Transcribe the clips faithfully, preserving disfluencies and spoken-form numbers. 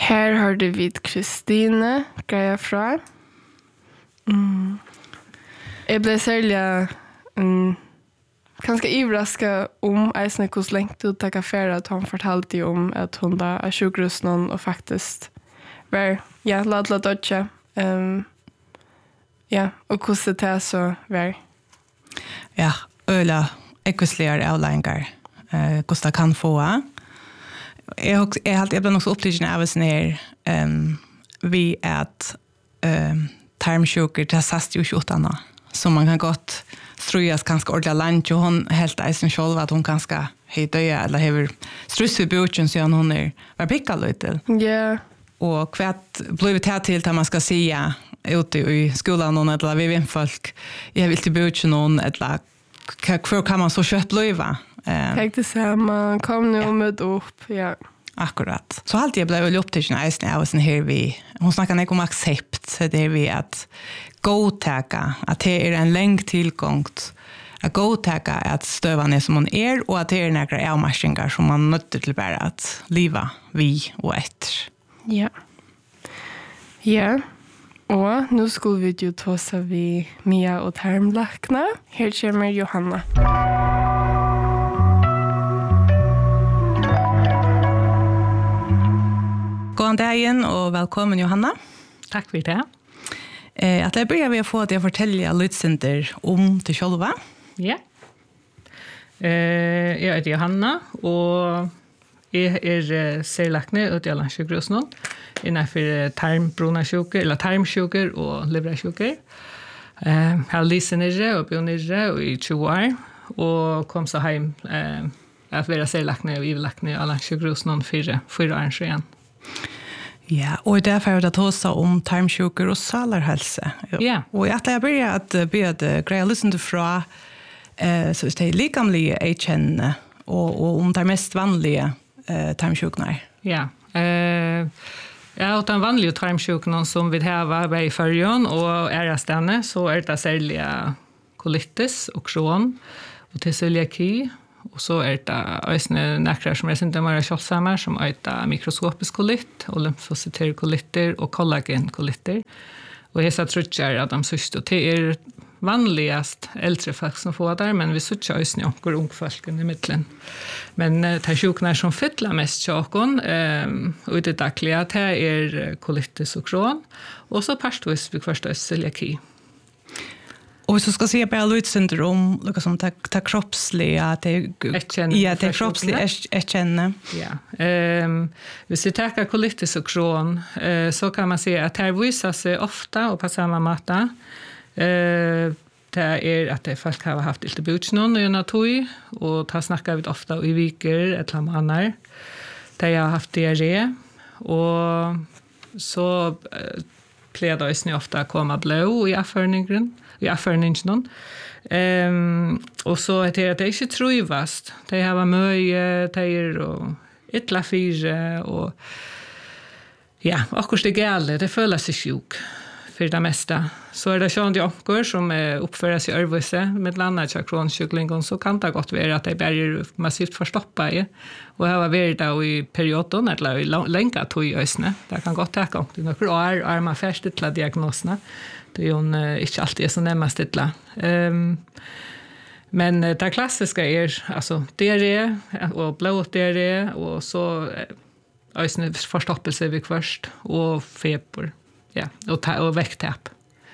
Her hørte vi Kristine greia fra. Mm. Jeg ble særlig um, ganske ivraska om eisne hos lengt ut takk affære at hun fortalte om at hun da er sjukrusen og faktisk var, ja, ladla dodja. Um, ja, og hvordan det er så var. Ja, øyla ekvisligere avlengar. Uh, hvordan det kan få. Jeg, jeg, jeg ble nok så opptidende av oss ned um, vi at um, tarmsjuker til sast jo tjugoåtta så man kan godt strujas ganske ordentlig land og hun helt eisen selv at hun ganske hei døya eller hever struss i bjørken så hun er var pikka litt. Ja. Og kvært blir vi tatt til til man skal si ute i skolen noen eller vi vet folk jeg vil til bjørken noen eller hva kan man så kjøtt bliva? Tenk det samme, kom nu med upp, ja. Akkurat. Så alltid jag blev väl upptagen av eisen av sån här vi, hon snackar inte om accept, det är vi att godtäcka, att det är en längd tillgångt, att godtäcka att stövan är som hon är och att det är några avmarskingar som man nötter till bara att leva vi och ett. Ja. Ja. Och nu skulle vi ju ta oss vi Mia och tarmlakna. Här kommer Johanna. God dagen og velkommen Johanna. Takk for det. Eh, at jeg begynner ved å få at jeg forteller litt synder om til sjølva. Ja. Eh, jeg heter Johanna, og jeg er uh, serlakne ut i Alansjukrusen innenfor tarmbronasjuker, eller tarmsjuker og leverasjuker. Eh, jeg har lyset nere og bjør nere og i tjue år, og kom så hjem eh, at være serlakne og ivelakne i Alansjukrusen for fire år siden. Ja, og derfor er det tåsa om tarmsjuker og salarhelse. Ja. Og at jeg begynner at begynne greia lysen til fra eh, så det er likamlige eikjennende og, og om det er mest vanlige eh, tarmsjukene. Ja, eh, ja, og den vanlige tarmsjukene som vi har i førjen og ærestene, så er det særlig colitis og Crohn og til cøliaki. Og så er det øyne nekrar som er symptomer av kjølsamer, som er det mikroskopisk kolitt, og lymfocyterkolitter og kollagenkolitter. Og jeg sa trutjer at de syste, og det er vanligast eldre folk som får det, men vi sytter øyne onker ungfolken i midtelen. Men uh, de sjukene som fytler mest tjåken, um, og i det daglige, det er kolitis og Crohn, og så parstvis vi først er cøliaki. Og hvis du skal si bare litt syndrom, noe som det er kroppslig, at det er, ja, det er kroppslig etkjenne. Ja. Um, hvis vi tar colitis og Crohn, uh, så kan man si at det viser seg ofte og på samme måte. Uh, det er at det folk har haft litt bjørkjønn og natur, og da snakker vi ofte i viker, et eller annet annet. De har haft diarré, og så uh, pleier det også ofte å komme blå i avføringen, i avføringen. Um, og så er det at det ikke trøyvast. De har mye, de er og ytla fire, og ja, akkurat det gale, det føler seg sjuk for det meste. Så er det sånn de onker som uh, oppfører seg i Ørvøse, med landet til kronsjuklingen, så kan det godt være at de bare massivt forstoppet i, og har vært da i perioden, eller i lenge tog i øsene. Det kan godt ta om til noen år, og er man først til diagnosene. Det er jo uh, ikke alltid så nemmest til. Um, men uh, det klassiske er altså, diarré, og blått diarré, og så øsene uh, forstoppelse vi først, og feber. Ja, og, ta, og vekttap.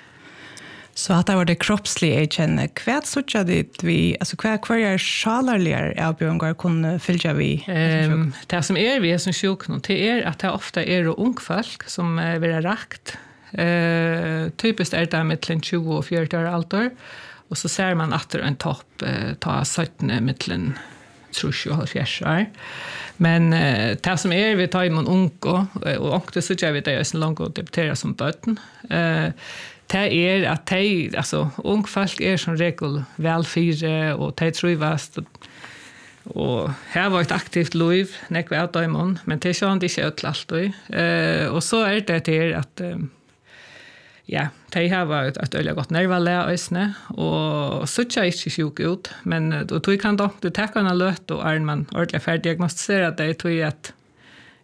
Så at det var det kroppslige jeg kjenner. Hva er det vi, altså hva, hva er sjalarligere avbjørnger kunne fylge vi? Um, det som er vi er som sjuk nå, det er at det ofte er ungfolk som uh, vil ha rakt. Uh, typiskt er det mellom tjue og fjorti år alder, og så ser man at det er en topp uh, ta sytten mellom trus og halvfjerds år. Men uh, det som er vi tar imen unge, og unge så gjør vi det er langt å debutere som bøten. Uh, det er at de, altså, unge folk er som regel velfyre, og de trivast, og, og her var et aktivt liv, nekve av døymon, men det er sånn det ikke er alltid. Uh, og så er det til at uh, ja, de har vært et øyelig godt nervalæ øsne, og så er ikke sjuk ut, men du kan da, du tar en løt, og er man ordentlig ferdig diagnostisere det, tror jeg at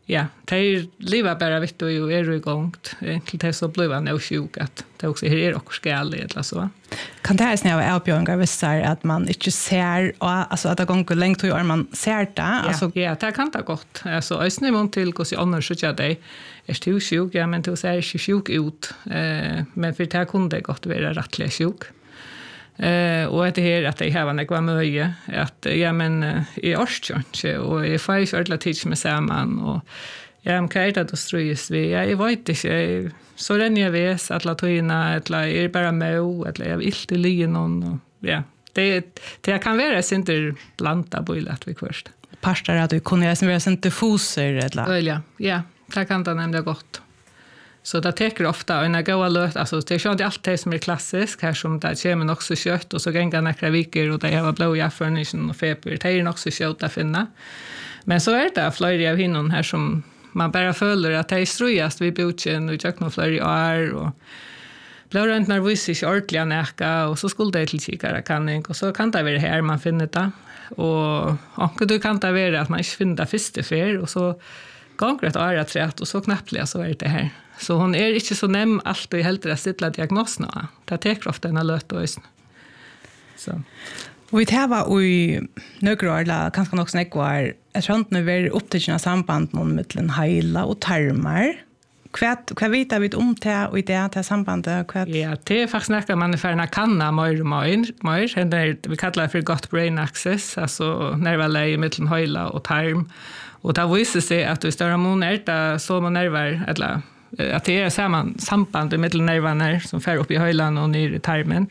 ja, de lever bara vitt och är igång till det så blir man sjuk att det också är också skärligt eller så. Kan det här snäva avbjörningar vissa att man inte ser, alltså att det går längt och man ser det? Alltså, ja, det kan det gott. Alltså, jag snävar mån till hos jag annars så jag dig. Är du sjuk? Ja, men du ser inte sjuk ut. Eh, men för det kunde det gott vara rättligt sjuk. Eh, och det här att det här var något möjligt att ja men uh, i årskjönse och jag får ju alla tids med samman och ja men kan det då ströjas vi ja, jag vet inte så den jag vet att latina eller är bara må eller jag vill inte ligga någon och ja det det kan vara inte planta på att vi först pastor att du kunde jag vara inte foser eller ja ja det kan det nämligen gott. Så det täcker ofta en goda löt, alltså det är inte allt det som är klassiskt, här som det kommer också kött och så gänga några veckor och det har blå i furnition och feber, det är också kött att finna. Men så är det flera av hinnon här som man bara följer att det är ströjast vid botchen och jag några flera år och blir inte nervös i ordentliga näka och så skulle det till kikare kanning och så kan det vara här man finner det. Och, och du kan det vara att man inte finner det första för och så gånger ett år att rätt och så knappliga så är det här. Så hon är inte så näm alltid helt att ställa diagnoserna. Det tar ofta en löt och så. Och vi har i några år, kanske nog snäck år, jag tror inte nu vi upptäckna av samband mellan hejla och tarmar. Vad vet vi om det och i det här sambandet? Ja, det är faktiskt näka man är färna kanna mer och mer. Vi kallar det för gut brain axis, alltså nervläge mellan hejla och tarm. Och det visar sig att du större mån det så man nerver, eller att det är samma samband mellan nervarna som fär upp i höjlan och ner i tarmen.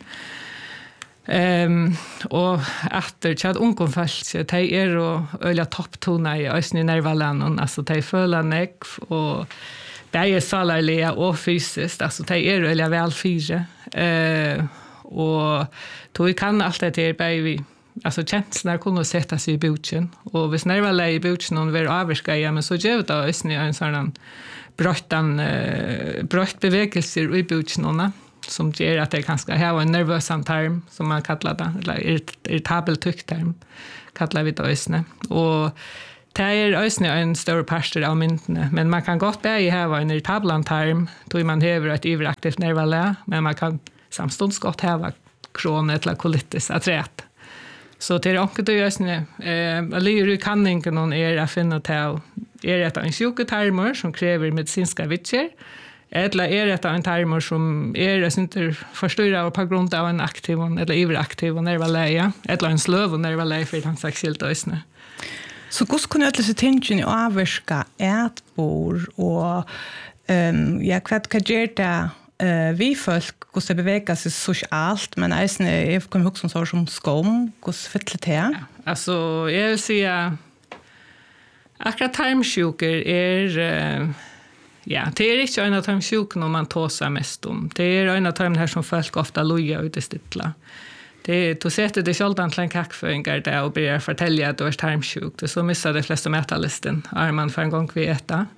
Um, och efter tjad unkonfälse, de är och öliga topptona i ösn i nervalan, alltså de följer näck och det är salarliga och fysiskt, alltså de är öliga välfyra. Uh, och då vi kan allt det till baby. Alltså känslorna kunde sätta sig i botchen och hvis nervarna i botchen och var avskärja men så gör det ösn i en sån brottan uh, brott bevegelser i botchen som gör att det kanske har en nervös tarm som man kallar det eller irritabel tycktarm kallar vi det ösne och det är ösne en större parster av myntene men man kan gott bära ha en irritabel tarm då man häver ett överaktivt nervlä men man kan samstunds gott ha kron eller colitis att rätt. Så till och med ösne eh lyr kanningen någon är att finna till är det en sjuketarmar som kräver medicinska vitcher. Eller är det en tarmar som är inte förstörda på grund av en aktiv eller överaktiv nervläge eller en slöv nervläge för han särskilt ösne. Så hur skulle jag läsa tension i avvärska ätbor och um, ja kvart kajerta uh, vi folk hur det bevegar sig socialt men äsne är kommer också som som skom hur fettlet det ja, alltså jag vill säga akkurat tarmsjuker är uh, ja, det är inte en av de sjukna man tåsar mest om. Det är en av de här som folk ofta lojar ut i stittla. Det är, du sätter det själv till en kackföringar där och börjar fortälja att du är tarmsjuk. Det så missar de flesta mätarlisten. Är man för en gång vi äta.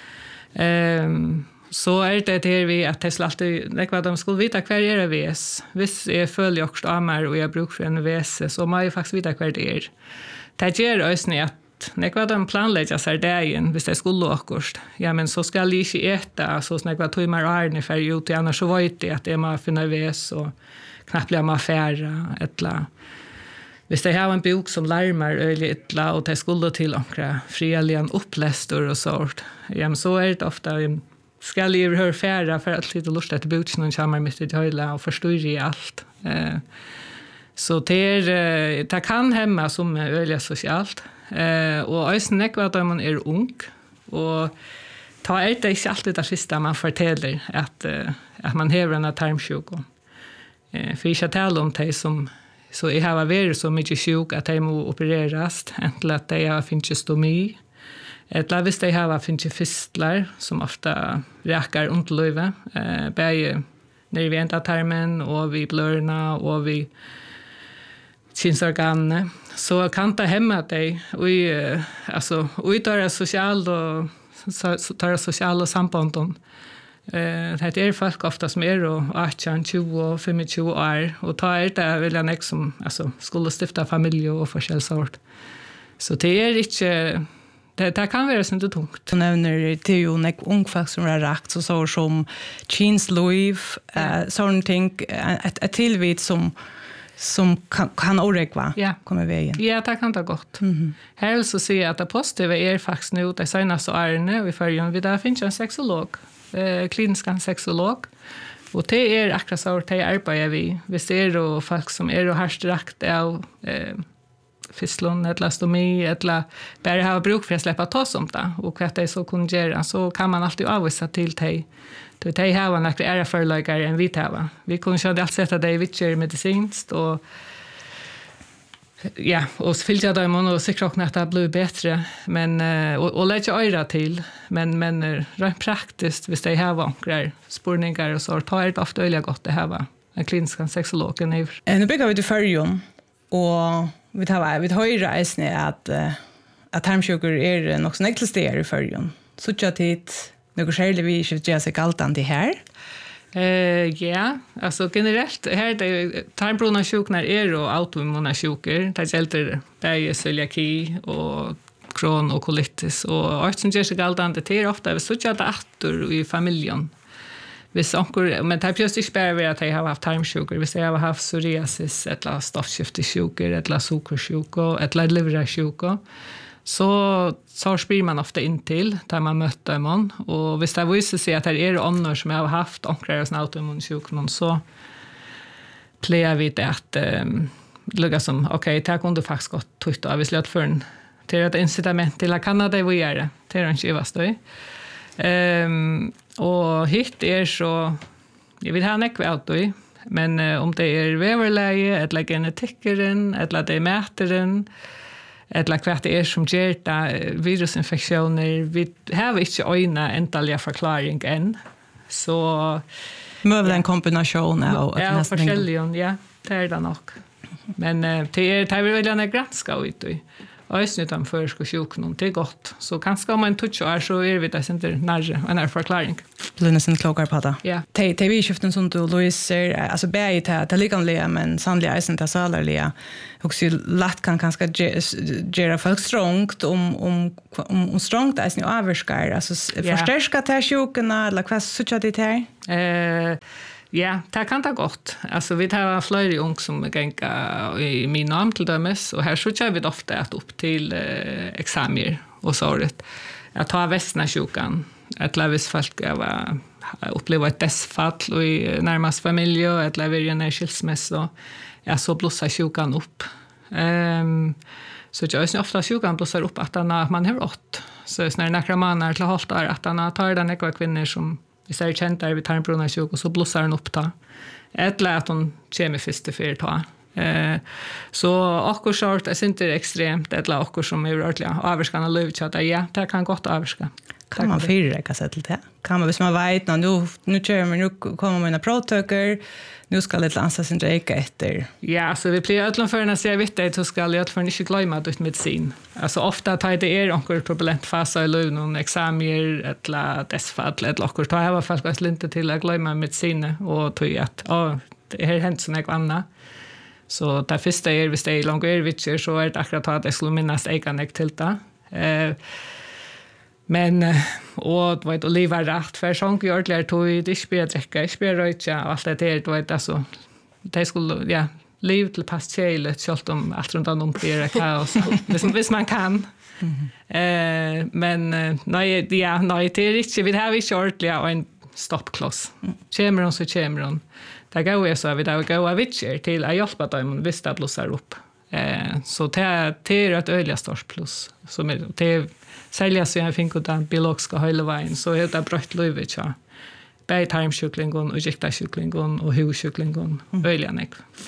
Um, så är det det vi att Tesla alltid, det vad de skulle veta kvar är det V S. Hvis jag följer också amar och jag brukar för en V S så må jag faktiskt veta kvar det är. Det gör ösni att när de planlägger sig dagen, hvis det skulle åkost, ja, men så ska jag inte äta, så när jag tar mig arne för ut, annars så vet jag att det är finna väs och knappt blir man färra, etla. Hvis det har en bok som larmar öle etla och det skulle till några fredliga upplästor och sånt, ja, men så är det ofta ska jag ju höra färra för att lite lust att boken och chamar mitt i höjla och förstår ju allt. Eh, så det är, det kan hemma som är öliga socialt. Eh och ösn nekva att man är ung och ta är det inte alltid det sista man fortäller att uh, att man har en tarmsjuk. Eh för jag talar om det som så jag har varit så mycket sjuk att jag måste opereras eller att jag har finns stomi. Eller visst jag har finns fistlar som ofta räcker underlöve eh bäge när vi inte tarmen och vi blörna och vi synsorganen så kan det hemma dig och uh, alltså och tar det socialt och så tar det sociala och sambanden. Eh det är folk ofta som är och arton tjugo och femtio år och tar det vill jag nästan som alltså skulle stifta familj och förskällsort. Så det är inte det, det kan være sånt tungt. Du nevner det er jo nek ung folk som er rakt, så så som Jeans Louis, uh, sånne ting, et, et tilvid som som kan, kan oregva ja. kommer vägen. Ja, det kan det gott. Mm-hmm. Här vill så säga att det positiva är faktiskt nu de senaste åren och i förrjun vi där finns en sexolog, eh, klinisk sexolog. Och det är akkurat så att det arbetar vi. Vi ser då folk som är och harst rakt av eh, fisslon, eller stomi, eller bara ha bruk för att släppa ta som det. Och att det så kunde göra så kan man alltid avvisa till det. Det är här var några ära förläggare än vi tar. Vi kunde köra allt sätta det i vitcher medicinskt och ja, och fyllde dem och säkert att det blir bättre men och, och lägga öra till men men rent praktiskt hvis det här var några spårningar och så tar det ofta öliga gott det här var en klinisk sexolog nu. Nu brukar vi till förjun och vi tar vi har ju reisen att att tarmsjuka är något som existerar i förjun. Så jag titt några skäl vi inte gör sig allt an det här. Eh ja, alltså generellt här det tarmbrunna sjukdomar är och autoimmuna sjukdomar. Det gäller både celiaki och Crohn och colitis och allt som gör sig allt an det är ofta så att det åter i familjen. Hvis onkur, men det er just ikke bare ved at jeg har haft tarmsjuker. Hvis jeg har haft psoriasis, eller stoffskiftesjuker, eller sukkersjuker, eller liversjuker, så så spyr man ofta in till där man möter dem och hvis det visar sig att det är annor som jag har haft onkrar och autoimmunsjukdom så plejer vi det att um, lugga som okej, okay, det kunde faktiskt gått tryckt av vi slätt för en till ett incitament till att kan det vi göra till en skivast då. Ehm och hit är så jag vill ha en ekvat då men uh, om det är väverläge eller genetiken eller det är mätaren eller hva det er som gjør det, virusinfeksjoner. Vi har ikke øyne endelig forklaring enn. Så Møvel en kombinasjon av ja, forskjellige, ja, det er det nok. Men uh, det er det er veldig granska ut i. Øysen utan førsk og sjukdom, det er godt. Så kanskje om man tutsi år, så er vi det ikke nærre en er forklaring. Blir nesten klokere på det. Ja. Det er vi skiften som du, Louise, er, altså begge til det likanlige, men sannlig eisen til salerlige. Også lett kan kanskje gjøre folk strongt om, om, om, om strongt eisen og avvirskar. Altså ja. Forsterska til sjukene, eller hva sutja de til? Eh, Ja, det kan det godt. Altså, vi tar flere ung som gänga i min namn til dømes, og her så kör vi ofta att upp till eh, examier og så det. Jag tar västna sjukan. Ett lavis folk var uppleva ett dessfall och i närmast familj och ett lavis en skilsmässa. Ja, så blossar sjukan upp. Ehm så jag är ofta sjukan blossar upp att man har åt. Så när några månader till halvt år att han tar den ekva kvinnor som vi ser kjent der vi tar en brunna sjuk, og så blåser den opp da. Eller at hun kommer først til fyrt da. Eh, så akkur short er ikke ekstremt, eller akkur som er ordentlig avvirskende løvkjøtt, ja, det kan godt avvirske. Kan man fyrreka seg til det? Kan man, hvis man vet, nå, nu kjører vi, nu kommer mine protøker, nu skal det lansa sin dreika etter. Ja, så vi pleier ødelen for å si jeg vet det, så skal jeg ødelen ikke glemme ut medisin. Altså ofta tar det er noen turbulent fase i løv, noen eksamier, eller dessfall, eller akkur. Da har jeg faktisk linte til å glemme medisinet, og tog at å, det har hendt sånn jeg annet. Så det første er, hvis det er langt øyevitser, så er det akkurat at jeg skulle minnes egen til det. Eh, Men och du vet och leva rätt för sån gjordligare tog det inte blir dricka, inte blir röka och allt det där du vet alltså det skulle ja liv till pastjälet sålt om allt runt om blir kaos visst visst man kan. Mm-hmm. Eh men nej ja nej det är inte vi har inte ordliga och en stoppkloss. Chamberon så chamberon. Det går ju så vi där går av vitcher till att hjälpa dem visst att blossar upp. Eh så det det är ett öliga stort plus som är det sälja så jag fick den biologiska höjlevägen så är det brött livet ja. Bei tarmsjuklingon och jektasjuklingon och hussjuklingon öliga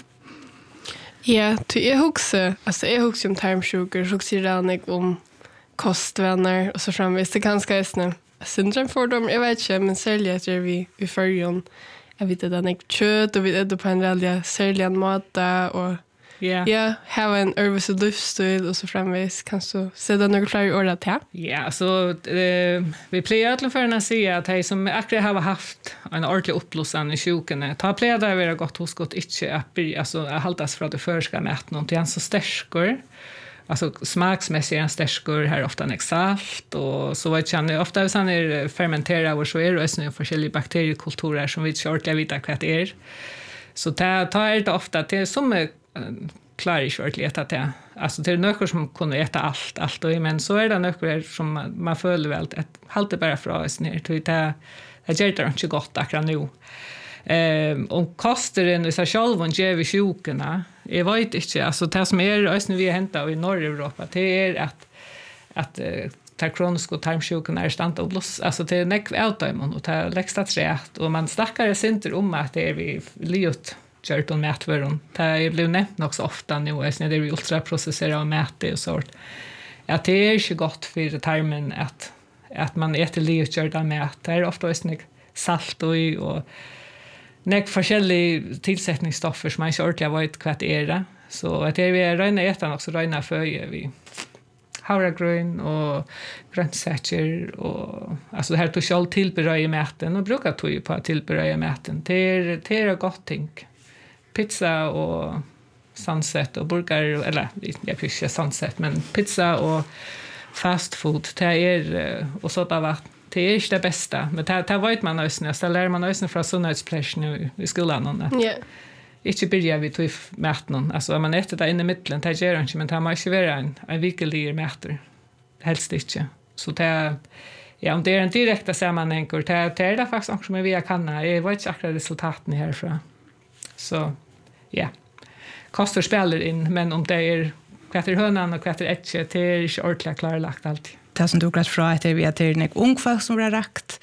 Ja, du är också alltså är också om tarmsjukor så också det om kostvänner och så framvis det ganska snö. Syndrom för dem jag vet inte men sälja att vi i förjon jag vet att det är kött och vi är på en väldigt sälja mat och Ja. Ja, ha en nervös livsstil och så framvis kan så se det några fler år att ja. Ja, så eh, vi plejer att förna se att de som akkurat har haft en ordentlig uppblåsan i sjukene, ta plejer det vara gott hos gott inte att bli alltså att hållas för att det förska med något igen så stärskor alltså smaksmässigt en stärskur här ofta en salt och så vet jag ofta hvis han är fermenterad och så är det ju olika bakteriekulturer som vi inte ordentligt vet vad det är. Så det tar det ofta till som är klarar inte ordentligt att det alltså det är något som kunde äta allt allt och men så är det något som man, man följer väl att halt bara fra oss ner till det det gör det inte gott akkurat nu. Ehm och kostar den så själv och ger vi sjukorna. Jag vet inte alltså det som är ösnen vi hämtar i norra Europa det är att att uh, ta kronisk och tarmsjukan är stant och bloss alltså det är neck autoimmun och ta läxta trätt och man snackar det inte om att det är vi liot gjort om mätvaron. Det är blev nämnt också ofta nu när det är ultraprocesserat mat och sånt. Att det är inte gott för tarmen att att man äter liot gjort av mat. Det är ofta ösnig salt och och nek forskjellige tillsättningsstoffer som man inte ordentligt vet vad det är. Så att det är vi röjna ätan också röjna föje vi havregryn och grönsaker och alltså det här tog själv tillberöja maten och brukar tog på att tillberöja maten. Det är, det är gott ting. Pizza och sunset och burgare eller jag pyschar sunset men pizza och fast food det är och så där vatten. Det är inte det bästa, men det, det vet man också. Så lär man också från sunnhetspläschen i, i skolan. Ja. Inte börja vi tog mäten. Alltså man äter det inne i mitten, det gör inte, men det måste vara en, en vikelig mäter. Helst inte. Så det ja, om det är en direkta sammanhang, det, det är det faktiskt också med via kanna. Jag vet inte akkurat resultaten härifrån. Så ja, kostar spelar in, men om det är kvätter hönan och kvätter ätche, det är inte ordentligt klarlagt alltid. Det som du grætt fra at det er at det er ung folk som blir rakt.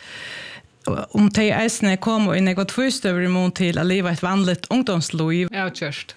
Om de eisene kommer inn i gått først over imot til å leve et vanligt ungdomsliv. Ja, kjørst.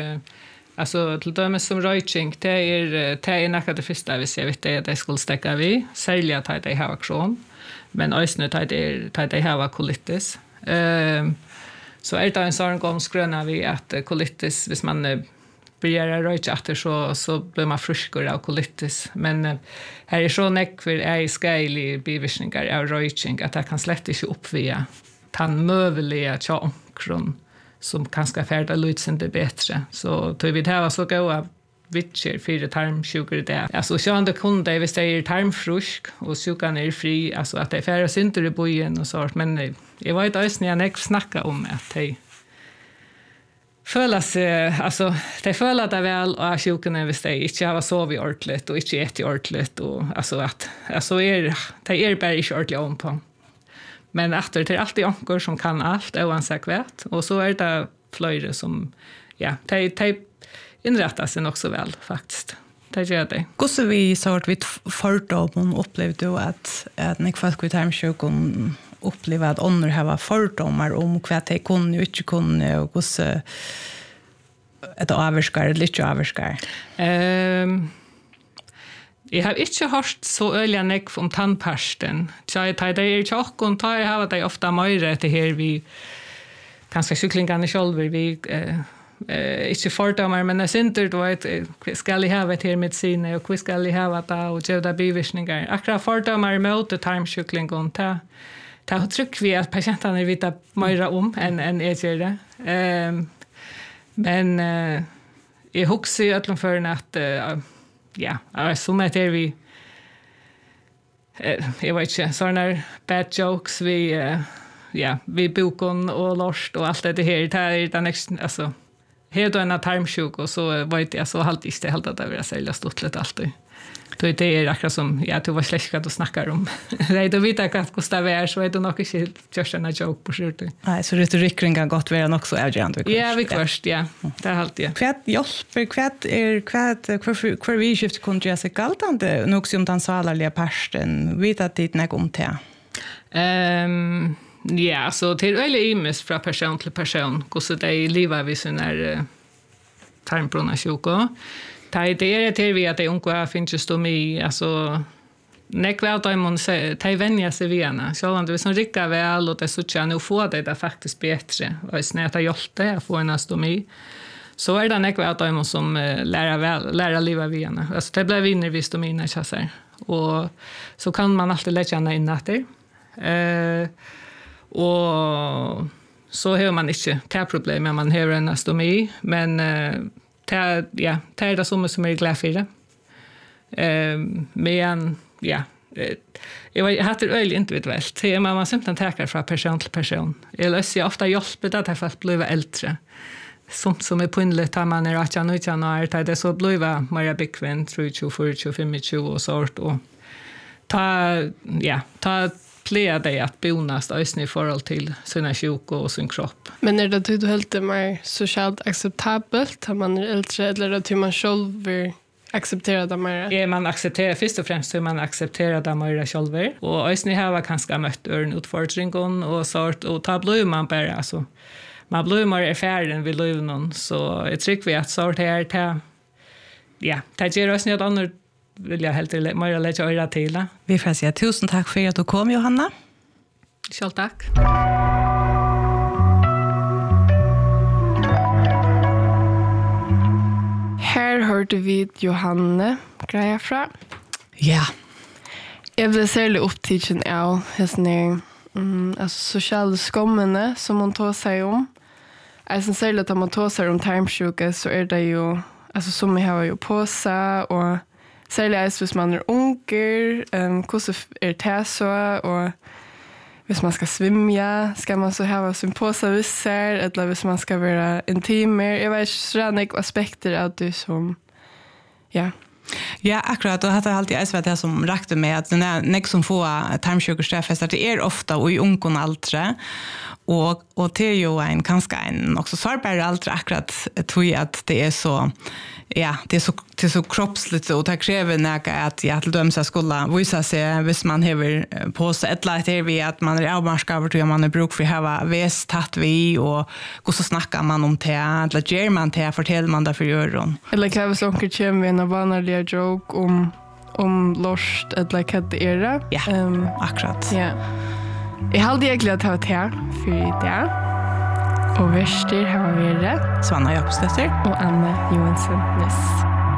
Alltså till dömes som röjning det är det är något det första vi ser vet det att det skulle stäcka vi sälja att det har aktion men ösnö att det att det har colitis. Ehm så är det en sån gång skröna vi att colitis hvis man börjar röja efter så så blir man friskare av colitis men här är så näck för är skälig bivirkningar av röjning att det kan slett inte uppvia tan möjliga chankron som kanske färda lutsen det bättre så då vi det här så goda vitcher för det tarmsjukor det alltså så han det kunde visst det är tarmfrusk och sjukan är fri alltså att det färdas inte i bojen och så men jag vet inte när jag snackar om att det føler seg, altså, de føler det vel av sjukene hvis de ikke har sovet ordentligt og ikke etter ordentligt, og altså at, altså er, de er bare ikke ordentlig om på. Men etter, det er alltid anker som kan alt, oansett vet, og så er det flere som, ja, de, de innretter seg nok så vel, faktisk. Det gjør det. Hvordan vi så at vi fordommen opplevde jo at, at når folk vi tar med sjukken uppleva att andra har fördomar om vad de kunde och inte kunde och hur ett avskär eller inte avskär. Ehm jag har inte hört så öliga näck om tandpasten. Så jag det är chock och tar jag har det ofta mer det här vi kanske cyklingarna själva vi eh eh inte fördomar men det synter då att ska jag ha det här medicin och hur ska jag ha det och ge det bivirkningar. Akra fördomar mot det tarmcykling och ta ta tryck vi att patienterna vet mer om än än jag gör det. Ehm men uh, jag huxar ju att för att uh, ja, som att är vi uh, jag vet inte såna bad jokes vi uh, ja, vi bokon och lost och allt det här det är den nästa alltså här då en tarmsjuk och så vet jag så halt inte helt att det vill säga stort lite alltid. Då det är akkurat som ja, du var släkt att du snackar om. Nej, då vet jag att Gustav är så är det nog inte just en joke på slutet. Nej, så retoriken kan gott vara också avgörande. Ja, vi först, ja. Det är alltid. Kvätt hjälper, kvätt är kvätt kvar vi skift kunde jag sig galtande nog som den salarliga parsten. Vet att det är om det. Ehm ja, så till eller imis från person till person. Hur så det lever vi så när tarmbrunna sjuka. Tai det är det vi att det unga finns stomi alltså nekväl då man ta vänja sig vena så om det som rikar väl och det så tjänar nu få det där faktiskt bättre och snäta hjälte att få en stomi så är det nekväl då man som lära väl lära leva vena alltså det blir vinner vi stomi när jag säger och så kan man alltid lägga in natter eh och så har man inte det problem med man har en stomi men eh Ta, ja, det är det som som är glad för det. Ehm men ja, jag var hade det öl individuellt. Det man man simpelthen tar från person till person. Jag löser ofta hjälp det att folk blir äldre. Sånt som är pinligt att man är att jag nu är det så blir mer bekvämt tre tjugo, fyra tjugo, fem tjugo och sånt och ta ja, ta plea dig att bonast ösn i förhåll till sina sjuk och sin kropp. Men är det du helt det mer socialt acceptabelt att man är äldre eller att man själv vill acceptera det mer? Ja, man accepterar först och främst hur man accepterar det mer själv. Och ösn har var kanske mött en utfordring och sort och ta blir man bara alltså man blir mer erfaren vid livet så jag tycker vi att sort här ta ja, ta ger oss något annat vill jag helt mer lägga öra till. Vi får säga tusen tack för att du kom, Johanna. Själv tack. Här hörde vi Johanne greja fra. Ja. Jag blev särskilt upptagen av hästen mm, alltså sociala skommene som hon tar sig om. Alltså särskilt att man tar sig om tarmsjuka så är det ju alltså som vi har ju på sig och särskilt hvis man er unger, um, hvordan er det så, og hvis man skal svimja, skal man så ha sin påse visser, eller hvis man skal være intimer. Jeg vet ikke så det er aspekter av det som, ja. Ja, akkurat, og dette er alltid jeg det som rakte med at det er nek som få tarmsjukerstreffest, at det er ofta og i ungen aldre, og, og det er jo en kanskje en også sårbar aldre akkurat, tror jeg at det er så ja, det är så det är så kroppsligt och det kräver näka att jag till dömsa skulle visa sig hvis man har på sig ett litet här vi att man är avmarskad över man är bruk för ha väst tatt vi och gå så snackar man om det eller ger man det fortæller man det för öron eller krävs onkel Kim en vanlig joke om om lust eller vad det är ja um, akkurat ja jag hade egentligen att ha det här för det og verster har vi det. Svanna Jakobsdøtter og Anne Johansson Ness.